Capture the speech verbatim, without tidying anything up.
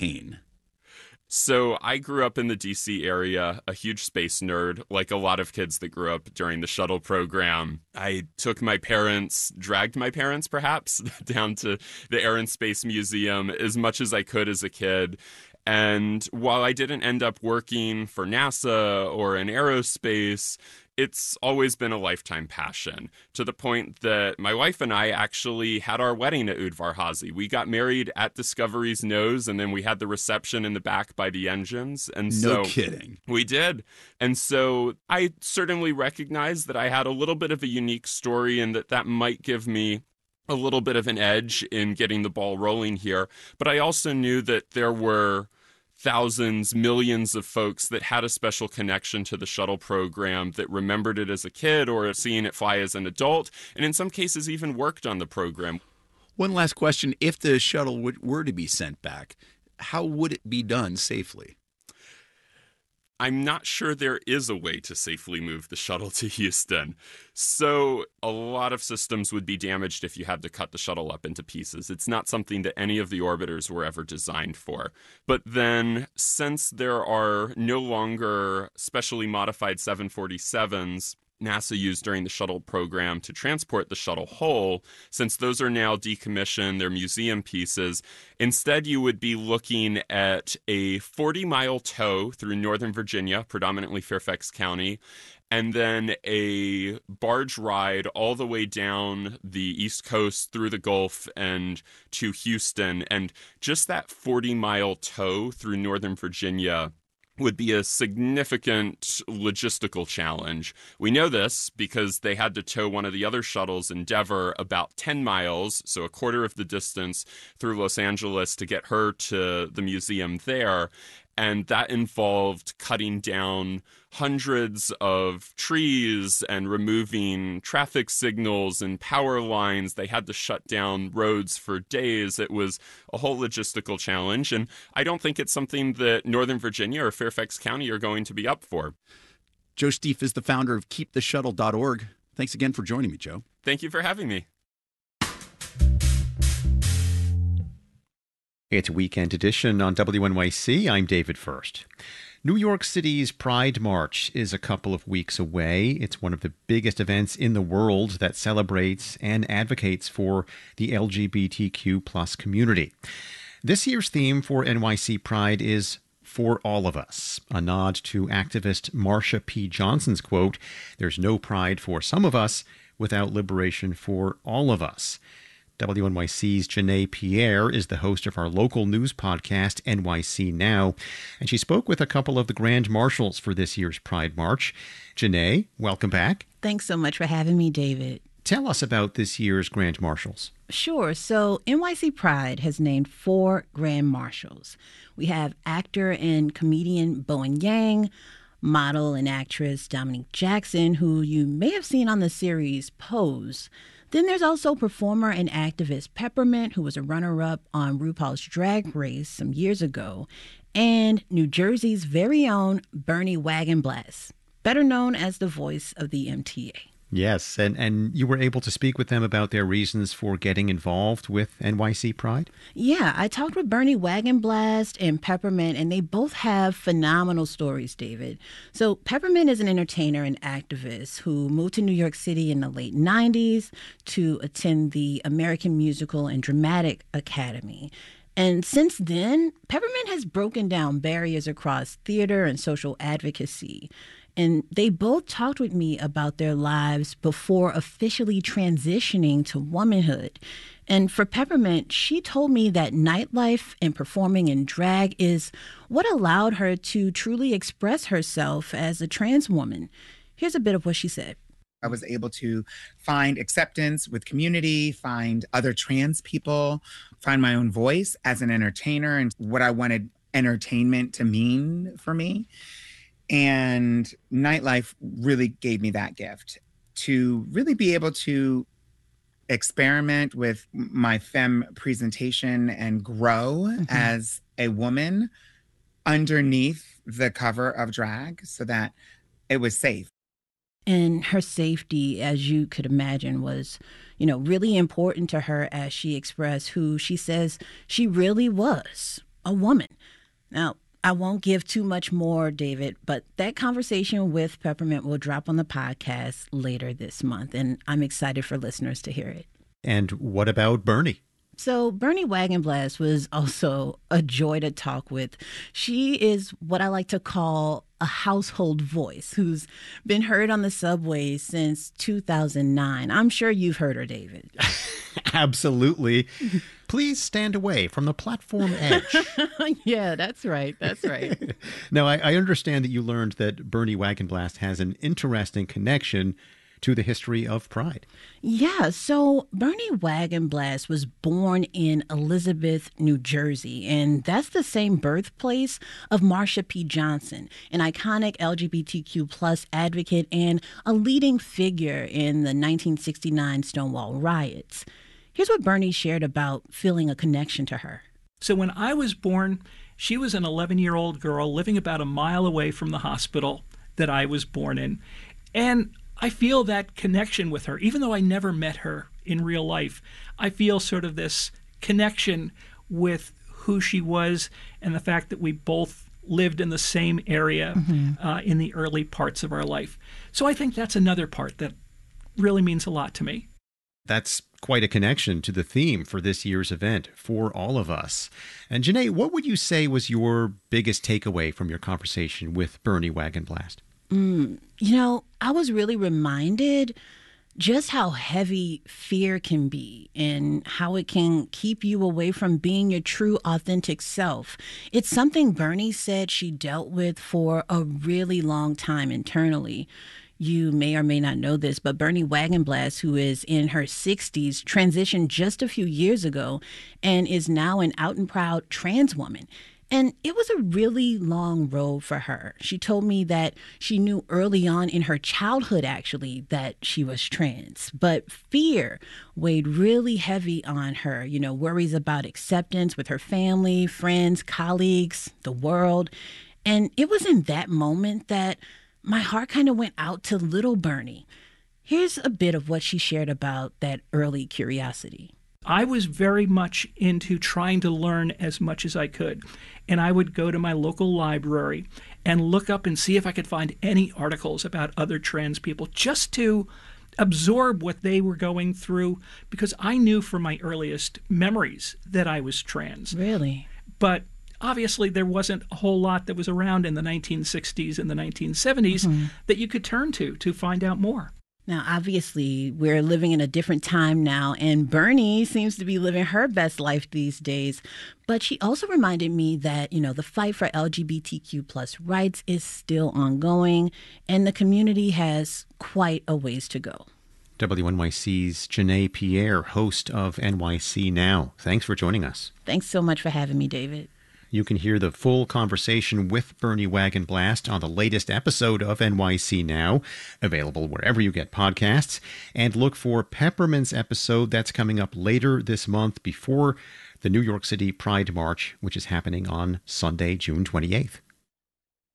pain? So I grew up in the D C area, a huge space nerd, like a lot of kids that grew up during the shuttle program. I took my parents, dragged my parents perhaps, down to the Air and Space Museum as much as I could as a kid. And while I didn't end up working for NASA or in aerospace, it's always been a lifetime passion, to the point that my wife and I actually had our wedding at Udvar-Hazy. We got married at Discovery's nose, and then we had the reception in the back by the engines. And so No kidding. We did. And so I certainly recognized that I had a little bit of a unique story, and that that might give me a little bit of an edge in getting the ball rolling here. But I also knew that there were thousands, millions of folks that had a special connection to the shuttle program, that remembered it as a kid or seeing it fly as an adult, and in some cases even worked on the program. One last question. If the shuttle would, were to be sent back, how would it be done safely? I'm not sure there is a way to safely move the shuttle to Houston. So a lot of systems would be damaged if you had to cut the shuttle up into pieces. It's not something that any of the orbiters were ever designed for. But then, since there are no longer specially modified seven forty-sevens NASA used during the shuttle program to transport the shuttle whole, since those are now decommissioned, they're museum pieces, instead you would be looking at a forty-mile tow through Northern Virginia, predominantly Fairfax County, and then a barge ride all the way down the East Coast through the Gulf and to Houston. And just that forty-mile tow through Northern Virginia would be a significant logistical challenge. We know this because they had to tow one of the other shuttles, Endeavour, about ten miles, so a quarter of the distance, through Los Angeles to get her to the museum there. And that involved cutting down hundreds of trees and removing traffic signals and power lines. They had to shut down roads for days. It was a whole logistical challenge. And I don't think it's something that Northern Virginia or Fairfax County are going to be up for. Joe Stieff is the founder of keep the shuttle dot org. Thanks again for joining me, Joe. Thank you for having me. It's a weekend edition on W N Y C. I'm David First. New York City's Pride March is a couple of weeks away. It's one of the biggest events in the world that celebrates and advocates for the L G B T Q plus community. This year's theme for N Y C Pride is For All of Us, a nod to activist Marsha P. Johnson's quote, "There's no pride for some of us without liberation for all of us." W N Y C's Janae Pierre is the host of our local news podcast, N Y C Now, and she spoke with a couple of the grand marshals for this year's Pride March. Janae, welcome back. Thanks so much for having me, David. Tell us about this year's grand marshals. Sure. So N Y C Pride has named four grand marshals. We have actor and comedian Bowen Yang, model and actress Dominique Jackson, who you may have seen on the series Pose. Then there's also performer and activist Peppermint, who was a runner-up on RuPaul's Drag Race some years ago, and New Jersey's very own Bernie Wagenblast, better known as the voice of the M T A. Yes, and, and you were able to speak with them about their reasons for getting involved with N Y C Pride? Yeah, I talked with Bernie Wagenblast and Peppermint, and they both have phenomenal stories, David. So Peppermint is an entertainer and activist who moved to New York City in the late nineties to attend the American Musical and Dramatic Academy. And since then, Peppermint has broken down barriers across theater and social advocacy. And they both talked with me about their lives before officially transitioning to womanhood. And for Peppermint, she told me that nightlife and performing in drag is what allowed her to truly express herself as a trans woman. Here's a bit of what she said. I was able to find acceptance with community, find other trans people, find my own voice as an entertainer and what I wanted entertainment to mean for me. And nightlife really gave me that gift to really be able to experiment with my femme presentation and grow mm-hmm. as a woman underneath the cover of drag so that it was safe. And her safety, as you could imagine, was, you know, really important to her as she expressed who she says she really was, a woman. Now, I won't give too much more, David, but that conversation with Peppermint will drop on the podcast later this month, and I'm excited for listeners to hear it. And what about Bernie? So Bernie Wagenblast was also a joy to talk with. She is what I like to call a household voice who's been heard on the subway since two thousand nine. I'm sure you've heard her, David. Absolutely. Please stand away from the platform edge. Yeah, that's right. That's right. Now, I, I understand that you learned that Bernie Wagenblast has an interesting connection to the history of Pride. Yeah, so Bernie Wagenblast was born in Elizabeth, New Jersey, and that's the same birthplace of Marsha P. Johnson, an iconic L G B T Q plus advocate and a leading figure in the nineteen sixty-nine Stonewall riots. Here's what Bernie shared about feeling a connection to her. So when I was born, she was an eleven-year-old girl living about a mile away from the hospital that I was born in. And I feel that connection with her, even though I never met her in real life. I feel sort of this connection with who she was and the fact that we both lived in the same area mm-hmm. uh, in the early parts of our life. So I think that's another part that really means a lot to me. That's quite a connection to the theme for this year's event for all of us. And Janae, what would you say was your biggest takeaway from your conversation with Bernie Wagenblast? Mm, you know, I was really reminded just how heavy fear can be and how it can keep you away from being your true, authentic self. It's something Bernie said she dealt with for a really long time internally. You may or may not know this, but Bernie Wagenblast, who is in her sixties, transitioned just a few years ago and is now an out and proud trans woman. And it was a really long road for her. She told me that she knew early on in her childhood, actually, that she was trans. But fear weighed really heavy on her, you know, worries about acceptance with her family, friends, colleagues, the world. And it was in that moment that my heart kind of went out to little Bernie. Here's a bit of what she shared about that early curiosity. I was very much into trying to learn as much as I could. And I would go to my local library and look up and see if I could find any articles about other trans people just to absorb what they were going through, because I knew from my earliest memories that I was trans. Really? But obviously there wasn't a whole lot that was around in the nineteen sixties and the nineteen seventies mm-hmm. that you could turn to to find out more. Now, obviously, we're living in a different time now, and Bernie seems to be living her best life these days. But she also reminded me that, you know, the fight for L G B T Q plus rights is still ongoing, and the community has quite a ways to go. W N Y C's Janae Pierre, host of N Y C Now. Thanks for joining us. Thanks so much for having me, David. You can hear the full conversation with Bernie Wagenblast on the latest episode of N Y C Now, available wherever you get podcasts. And look for Peppermint's episode that's coming up later this month before the New York City Pride March, which is happening on Sunday, June twenty-eighth.